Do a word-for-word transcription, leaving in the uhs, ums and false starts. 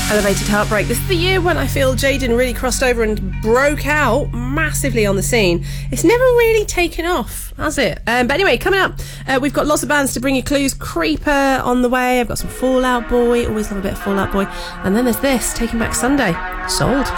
Elevated Heartbreak. This is the year when I feel Jaden really crossed over and broke out massively on the scene. It's never really taken off, has it? Um, but anyway, coming up, uh, we've got lots of bands to bring you clues. Creeper on the way. I've got some Fall Out Boy. Always love a bit of Fall Out Boy. And then there's this, Taking Back Sunday. Sold.